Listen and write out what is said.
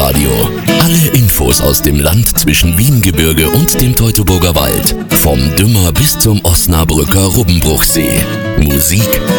Weinradio. Alle Infos aus dem Land zwischen Wiengebirge und dem Teutoburger Wald. Vom Dümmer bis zum Osnabrücker Rubbenbruchsee. Musik,